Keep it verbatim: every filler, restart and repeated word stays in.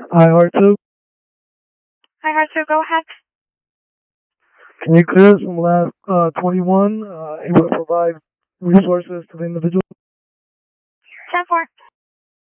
Hi, R two. Hi, Arthur, go ahead. Can you clear us from last uh, twenty-one, uh, able to provide resources to the individual? ten four.